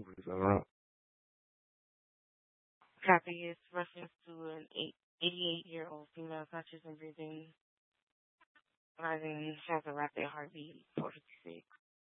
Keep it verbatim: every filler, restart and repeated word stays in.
Is that right? Copy is reference to an eight, eighty-eight-year-old female conscious and breathing, rising, has a rapid heartbeat, four fifty-six.